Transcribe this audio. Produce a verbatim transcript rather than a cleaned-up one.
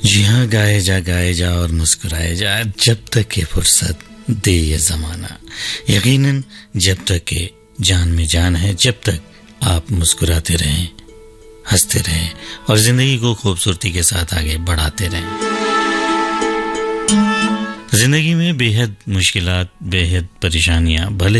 जी हाँ, गाए जा गाए जा और मुस्कुराए जा जब तक ये फुर्सत दे ये ज़माना। यकीनन जब तक के जान में जान है, जब तक आप मुस्कुराते रहें, हंसते रहें और ज़िंदगी को खूबसूरती के साथ आगे बढ़ाते रहें। ज़िंदगी में बेहद मुश्किलात, बेहद परेशानियां भले